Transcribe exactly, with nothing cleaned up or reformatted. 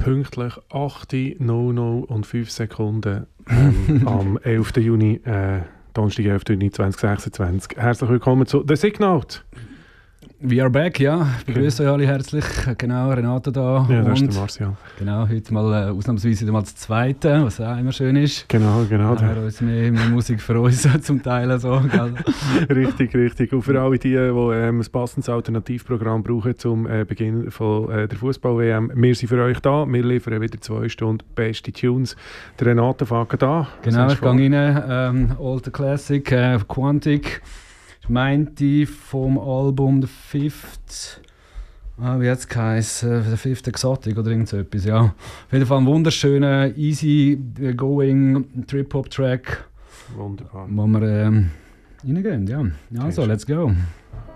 pünktlich acht Uhr und fünf Sekunden ähm, am elften Juni, äh, Donnerstag, elften Juni zweitausendsechsundzwanzig. Herzlich willkommen zu The Signode. We are back, ja. Ich begrüße euch alle herzlich. Genau, Renato da. Ja, das und ist der Marcial. Genau, heute mal äh, ausnahmsweise mal das Zweite, was auch immer schön ist. Genau, genau. Da haben wir uns mehr, mehr Musik für uns zum Teil. So, gell? Richtig, richtig. Und für alle die, die ähm, ein passendes Alternativprogramm brauchen zum äh, Beginn von, äh, der Fußball-W M, wir sind für euch da. Wir liefern wieder zwei Stunden beste Tunes. Der Renato fängt da. Genau, ich gehe rein. Ähm, Old Classic, äh, Quantic. Ich meinte vom Album The Fifth, ah, wie hat es geheißen, The Fifth Exotic oder irgend so etwas, ja. Auf jeden Fall ein wunderschöner, easy going Trip-Hop-Track. Wunderbar. Wo wir ähm, reingehen, ja. Also, let's go.